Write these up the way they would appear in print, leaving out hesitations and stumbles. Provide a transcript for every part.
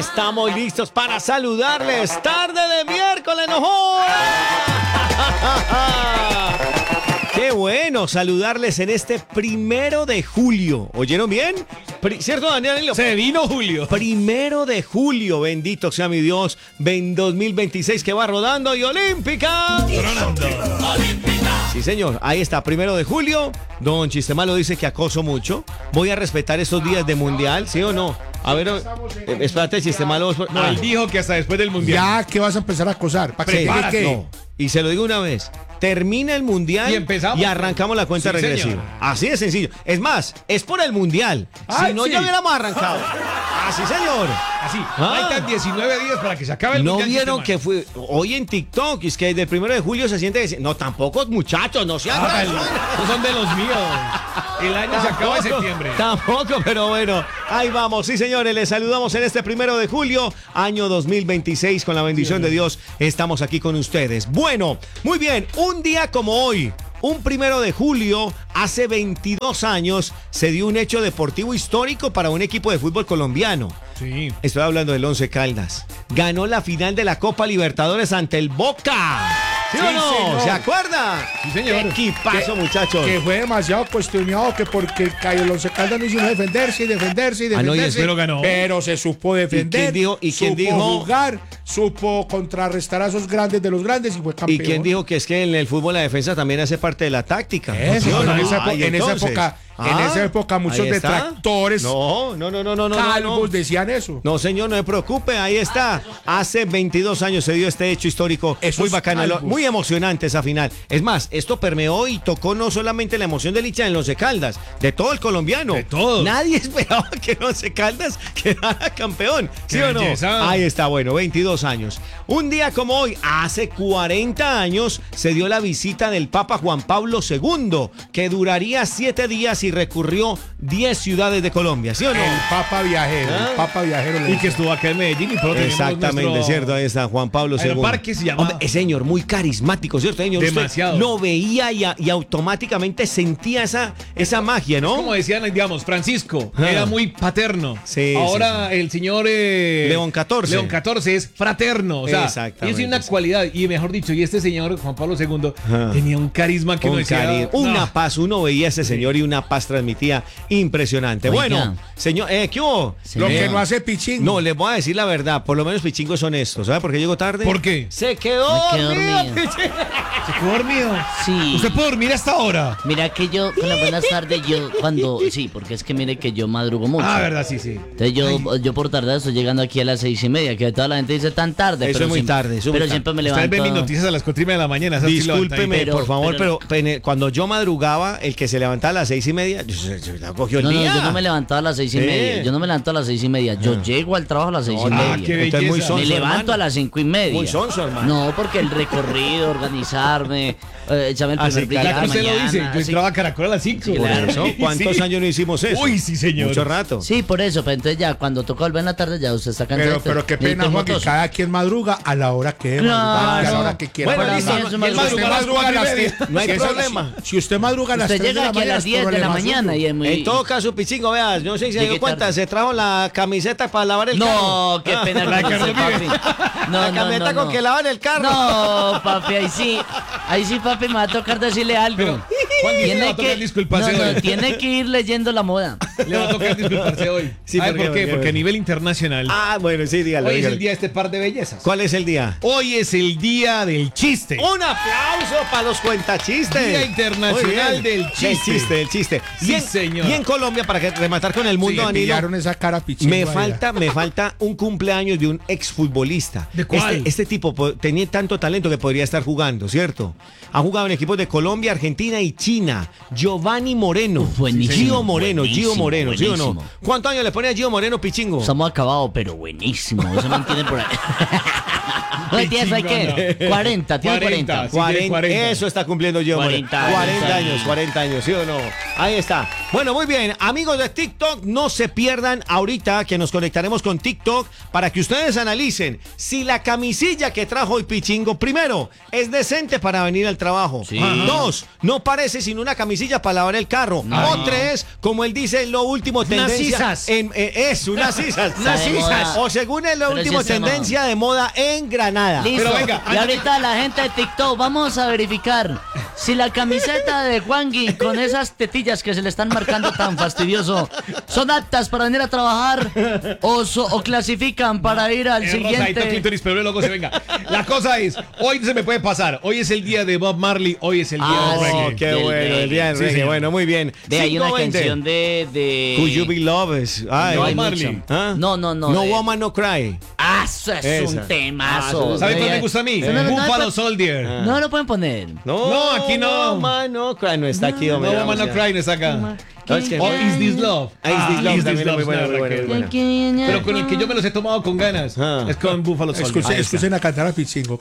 Estamos listos para saludarles. Tarde de miércoles, no jodas. Qué bueno saludarles en este 1 de julio. ¿Oyeron bien? ¿Cierto, Daniel? Se vino Julio. 1 de julio, bendito sea mi Dios. 2026 que va rodando y olímpica. Sí, señor. Ahí está, 1 de julio. Don Chistemalo dice que acoso mucho. Voy a respetar estos días de mundial, ¿sí o no? A ver, espérate, Chistemalo. No, él dijo que hasta después del mundial. Ya que vas a empezar a acosar. ¿Para Sí, qué? no. Y se lo digo una vez. Termina el mundial y arrancamos la cuenta regresiva. Señor. Así de sencillo. Es más, es por el mundial. Ay, si no, sí. ya hubiéramos arrancado. Así, señor. Así, faltan 19 días para que se acabe el ¿No mundial. vieron que fue hoy en TikTok? Es que desde el 1 de julio se siente que... No, tampoco, muchachos, no sean razones. Esos son de los míos. El año se acaba en septiembre. Tampoco, pero bueno, ahí vamos. Sí, señores, les saludamos en este 1 de julio, año 2026, con la bendición de Dios. Estamos aquí con ustedes. Bueno, muy bien, un día como hoy, un 1 de julio, hace 22 años, se dio un hecho deportivo histórico para un equipo de fútbol colombiano. Sí. Estoy hablando del Once Caldas. Ganó la final de la Copa Libertadores ante el Boca. ¿Sí o no? señor. ¿Se acuerda? Sí, señor. Qué equipazo, muchachos. Que fue demasiado cuestionado que porque el Once Caldas no hizo defenderse y defenderse y Ah, no, y defenderse. pero ganó. Pero se supo defender. quién dijo? Supo jugar, supo contrarrestar a esos grandes de los grandes y fue campeón. ¿Y quién dijo que es que en el fútbol la defensa también hace parte de la táctica? Eso, ¿Sí o no? en esa Ah, ¿y entonces? época muchos Ahí está. detractores No. calvos decían eso. No, señor, no se preocupe, ahí está. Hace 22 años se dio este hecho histórico. Esos Muy bacano, calvos. muy emocionante esa final. Es más, esto permeó y tocó no solamente la emoción del hincha en Once Caldas, de todo el colombiano. De todos. Nadie esperaba que el Once Caldas quedara campeón. ¿Sí Qué o no? belleza. Ahí está, bueno, 22 años. Un día como hoy, hace 40 años, se dio la visita del Papa Juan Pablo II, que duraría 7 días y recurrió 10 ciudades de Colombia. ¿Sí o no? El Papa Viajero, Ah. el Papa Viajero. le Y que dicen. estuvo acá en Medellín y pronto tenemos Exactamente, nuestro cierto, ahí está Juan Pablo II. Aeroparque se llama. Hombre, ese señor muy carismático, ¿cierto, señor? Usted Demasiado. lo veía y automáticamente sentía esa magia, ¿no? Como decían, digamos, Francisco Ah. era muy paterno. Sí, Ahora el señor León XIV. León XIV es fraterno. O sea, Exactamente, él tiene una sí. cualidad. Y mejor dicho, y este señor, Juan Pablo II, Ah. tenía un carisma que uno decía. Una "No". paz, uno veía a ese señor y una paz transmitía impresionante. Oiga. Bueno, señor, ¿qué hubo? Lo que Señor. no hace Pichín. No, les voy a decir la verdad, por lo menos Pichingo es honesto. ¿Sabe por qué llegó tarde? ¿Por qué? Se quedó Me quedé dormido, dormido. Pichingo. ¿Se quedó dormido? Sí. ¿Usted puede dormir hasta ahora? Mira que yo, con las buenas tardes, sí, porque es que mire que yo madrugo mucho. Ah, verdad, sí, sí. Entonces yo por tardar estoy llegando aquí a las 6:30, que toda la gente dice tan tarde. Eso pero es muy siempre- tarde, eso es muy Pero tarde. siempre me Usted levanto. ve mis noticias a las 4:30 de la mañana. esas sí Discúlpeme, Pero- por favor, pero- pero cuando yo madrugaba, el que se levantaba a las 6:30, yo la cogió el No, día. yo no me levantaba a las 6:30. Sí. Yo no me levanto a las 6:30. Yo llego al trabajo a las 6:30. qué Usted es muy belleza. sonso, Me levanto hermano. a las 5:30. Muy sonso, hermano. No, porque el recorrido, organizarme, echarme el Ah, primer sí, brillo claro. de Ya la que usted lo mañana. dice, yo sí. entraba a Caracol a las 5. Sí, claro. Eso, ¿cuántos años no hicimos eso? Uy, sí, señor. Mucho rato. Sí, por eso, pero entonces ya cuando toca volver en la tarde ya usted está cansado. Pero qué pena, Juan, que cada quien madruga a la hora que Claro. madruga, a la hora que quiera. Bueno, Para listo, mí no- eso y me el gusta. Si usted madrugar madruga a las 4:30. No hay si esa- problema. Si usted madruga a las Usted 3 de llega la aquí a mañana, las es 10 de la problema mañana suyo. y es muy... En todo caso, Pichingo, vea, no sé si se Llegué dio cuenta, tarde. se trajo la camiseta para lavar el carro. No, qué pena La con de usted, Carlos papi. No, La no, camioneta no, con no. que lavan el carro. No, papi, ahí sí, papi, me va a tocar decirle algo. Juan, ¿quién le va a tocar disculparse no, hoy? tiene que ir leyendo la moda. Le va a tocar disculparse hoy. Sí, ¿Sabe ¿por por qué? qué? ¿Por qué? Porque a nivel internacional, Ah, bueno, sí, dígalo. hoy es dígalo. el día de este par de bellezas. ¿Cuál es el día? Hoy es el día del chiste. Un aplauso para los cuentachistes. Día Internacional Muy bien. del Chiste. Del chiste. Sí, señor. Y en Colombia, para que rematar con el mundo, Le Danilo, pillaron esa cara a Pichín. me falta un cumpleaños de un exfutbolista. ¿De cuál? Este tipo tenía tanto talento que podría estar jugando, ¿cierto? Ha jugado en equipos de Colombia, Argentina y China. Giovanni Moreno. Uf, buenísimo, Gio Moreno, buenísimo, ¿sí o no? buenísimo. ¿Cuántos años le pone a Gio Moreno, Pichingo? Estamos acabados, pero buenísimo. Eso me entienden por ahí. No, tienes, ¿hay qué? 40, tiene 40. Sí, tiene 40. Eso está cumpliendo Gio Moreno. 40 años, ¿sí o no? Ahí está. Bueno, muy bien. Amigos de TikTok, no se pierdan ahorita que nos conectaremos con TikTok para que ustedes analicen si la camisilla que trajo hoy Pichingo, primero, es decente para venir al trabajo. Sí. 2, no parece veces sin una camisilla para lavar el carro. No. O 3, como él dice, lo último tendencia. sisas. Unas sisas. Unas sisas. O según es lo Pero último sí está tendencia de moda en Granada. Listo. Pero venga, y ahorita la gente de TikTok, vamos a verificar si la camiseta de Juangui con esas tetillas que se le están marcando tan fastidioso son aptas para venir a trabajar o clasifican para ir al Rosadito siguiente. clítoris, pero luego se venga. La cosa es, hoy no se me puede pasar. Hoy es el día de Bob Marley, hoy es el día Ah, del sí. reggae. Qué Del bueno, el reggae. día del Sí, reggae. señor. Bueno, muy bien. Ve, hay una 5:20. canción de... Could You Be Loved. Ay, No hay Marley. mucho. ¿Ah? No. No de- Woman No Cry. Ah, eso es Esa. un temazo. ¿Sabe cuál me gusta a mí? No, Buffalo Soldier. No lo pueden poner. No, aquí no. Woman No Cry. No está aquí, hombre. No, vamos Woman No ya. Cry no está acá. No, es que- O Is This Love. Is This Love también es muy bueno, muy bueno, muy bueno. Pero con el que yo me los he tomado con ganas Ah. es con Buffalo Soldier. Escuchen a cantar a Pichingo.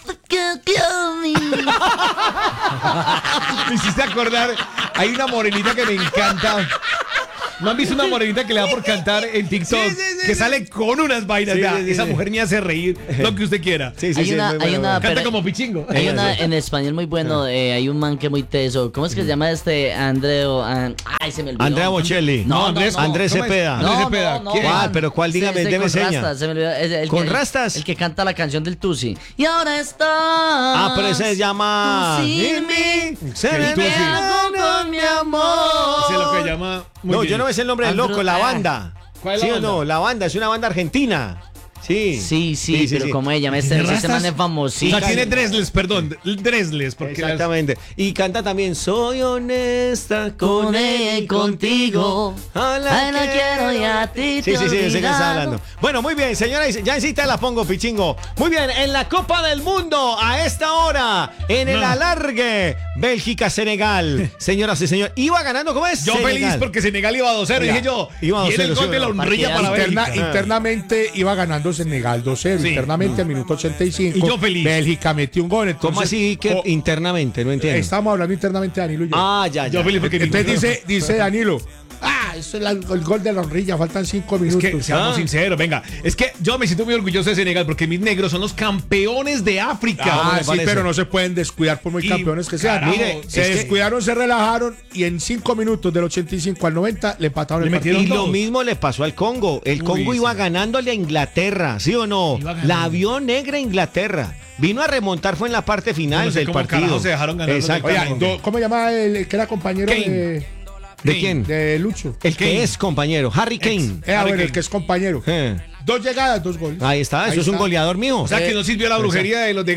Me hiciste acordar, hay una morenita que me encanta. ¿No han visto una morenita que le da por cantar en TikTok? Sí, sí, sí, que sí. sale con unas vainas. Sí, vea, sí, sí, esa sí. mujer me hace reír, lo que usted quiera. Sí, sí, Hay sí, una- muy bueno, hay una- muy bueno. Canta pero- como pichingo. Hay una en español muy bueno, hay un man que es muy teso. ¿Cómo es que se llama este Andreo? Ay, se me olvidó. Andrea Bocelli. No, Andrés, Andrés ¿cómo es? Cepeda. Andrés Cepeda. ¿Quién? ¿Cuál? Pero ¿cuál? Dígame, deme con seña. rastas, se me olvidó. Es el ¿Con que- rastas? El que canta la canción del Tusi. Y ahora está. Ah, pero ese se llama. Tú sin In mí. me, se El me Tusi. ¿Qué hago con mi amor? Ese es lo que llama. muy No, bien. yo no me sé el nombre del loco, la banda. ¿Cuál es ¿Sí la o banda? no? La banda, es una banda argentina. Sí. Sí, pero como ella, este man es O famosísimo. sea, tiene Dresles, perdón. Dresles, porque las- Exactamente. Y canta también Soy honesta Con ella y contigo. Ay, no quiero y a ti Sí, te sí, sí, he sé que está olvidado. hablando. Bueno, muy bien, señoras, ya en cita la pongo, Pichingo. Muy bien, en la Copa del Mundo, a esta hora, en el No. alargue, Bélgica-Senegal. Señoras y señores, iba ganando, ¿cómo es? Yo Senegal. feliz porque Senegal iba 2-0. Ya, Dije yo, iba viene 2-0, el gol sí, de la bueno. honrilla para Partidazo. Bélgica. Internamente iba ganando Senegal 2-0. Sí. Internamente al minuto 85. Y yo feliz. Bélgica metió un gol. Entonces, ¿Cómo así que oh, internamente? No entiendo. estamos hablando internamente, Danilo y yo. Ah, ya, ya. Yo feliz porque Entonces dice Danilo, eso es el gol de la honrilla, faltan 5 Es minutos. que, seamos Ah. sinceros, venga, es que yo me siento muy orgulloso de Senegal porque mis negros son los campeones de África. Ah, me sí, parece. pero no se pueden descuidar por muy Y, campeones que sean. carajo, Mire, es se que- descuidaron, se relajaron y en 5 minutos del 85 al 90 le empataron Le el partido. metieron Y lo dos. mismo le pasó al Congo. El Congo sí. iba ganándole a Inglaterra, ¿sí o no? Iba ganando. La vio negra Inglaterra. Vino a remontar, fue en la parte final No sé del cómo partido. carajo se dejaron ganar los de Exactamente. Oiga, ¿cómo llamaba el que era compañero Kane. ¿De quién? de Lucho? El que Kane. es compañero, Harry Kane. Bueno, Kane. el que es compañero. 2 llegadas, 2 goles. Ahí está, eso Ahí es un está. goleador mío. O sea que no sirvió la brujería de los de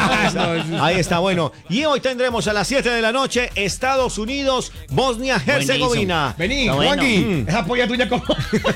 Ghana. Ahí está, bueno. Y hoy tendremos a las 7 de la noche Estados Unidos, Bosnia-Herzegovina. Vení, Está bueno. Juanqui, esa polla tuya como...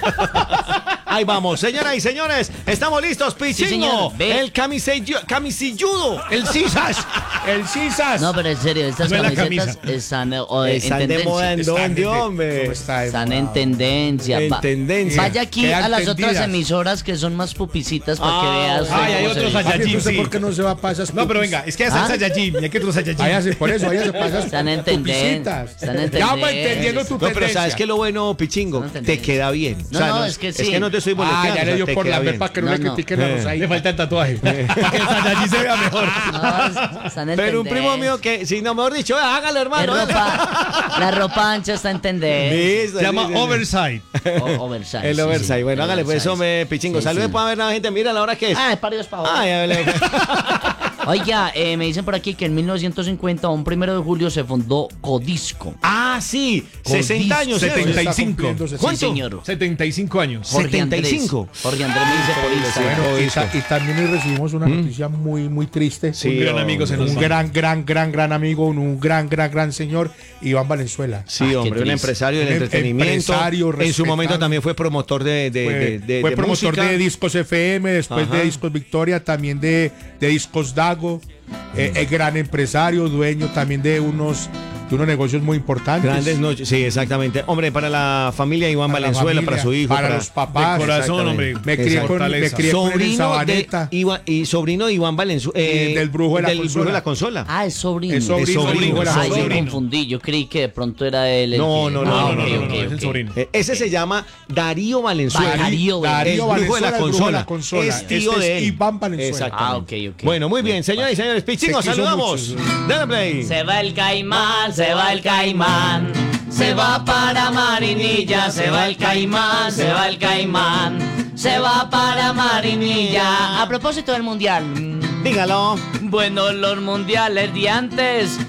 Ahí vamos, señoras y señores. Estamos listos, Pichingo. señor. Ve. El camisilludo. El Cisas. El Cisas. No, pero en serio, estas No es la camisetas camisa. están, en Están de tendencia. moda en dónde, hombre. ¿Cómo está de Están moda? en tendencia. En tendencia. Vaya aquí Quedan a las tendidas. otras emisoras que son más pupicitas para que Ah, veas. ay, hay cómo se otros ve. allá. Papi, Saiyajin, ¿usted sí. por qué no se va a pasar? No, pero venga, es que hay salsa ¿Ah? Saiyajin, y hay que otros Saiyajin. Váyase, por eso, váyase, pasas. Están en tendencia. pupicitas. Están en Ya vamos tendencia. entendiendo tu No, pero tendencia. ¿sabes qué es lo bueno, Pichingo? No Te entendí. queda bien. No, es que sí. Es que no te estoy boleteando. Ah, ya o sea, le dio te por queda la bien. para que no, No, le no. critiquen a Le Rosaí. falta el tatuaje. Para que el Saiyajin se vea mejor. No, están en Pero un primo tendencia. mío que, si no, mejor dicho, hágalo, hermano. La ropa ancha está en tendencia. Listo, Se llama listo. Oversight. Oversize. El sí, oversize. sí. Bueno, El hágale pues, oversize. hombre, Pichingo. Sí, Saludos sí. para ver a la gente. Mira la hora que es. Ah, paridos pa' vos. Ay, hágale. Oiga, me dicen por aquí que en 1950, un 1 de julio, se fundó Codisco. Ah, sí. 60 años. ¿eh? 75. ¿Cuánto? Sí, señor. 75 años. Jorge Andrés. 75. Jorge Andrés me dice por Instagram. Bueno, Codisco. y también hoy recibimos una noticia muy, muy triste. Sí, Un gran hombre. amigo se nos Un va. gran amigo, un gran señor, Iván Valenzuela. Sí, Ah, qué hombre, un triste. empresario del Un entretenimiento. empresario En su respetado. momento también fue promotor Fue de promotor música. de Discos FM, después Ajá. de Discos Victoria, también de Discos Dago. Es gran empresario, dueño también de unos negocios muy importantes. Grandes noches, sí, exactamente. Hombre, para la familia Iván Para la Valenzuela, familia, para su hijo. para los papás. De corazón, Exactamente. hombre. Me crié Exacto. con él en Sabaneta. Sobrino de Iván Valenzuela. Del brujo de la del consola. brujo de la consola. Ah, es sobrino. Es sobrino, sobrino, de la Ay, me sobrino. confundí. Yo creí que de pronto era él. el No, que- no, Ah, no, ok, no, ok, es el ok. sobrino. Ese se llama Darío Valenzuela. Darío el brujo de la Valenzuela, el brujo de consola. la consola. Es tío Este de es él. Iván Valenzuela. Exactamente. Ah, ok. Bueno, muy bien, señoras y señores. Pichingo, Se quiso saludamos. mucho. Dale play. Se va el caimán, se va el Caimán. Se va para Marinilla, se va el Caimán, se va el Caimán. Se va para Marinilla. A propósito del mundial. Dígalo. Bueno, los mundiales de antes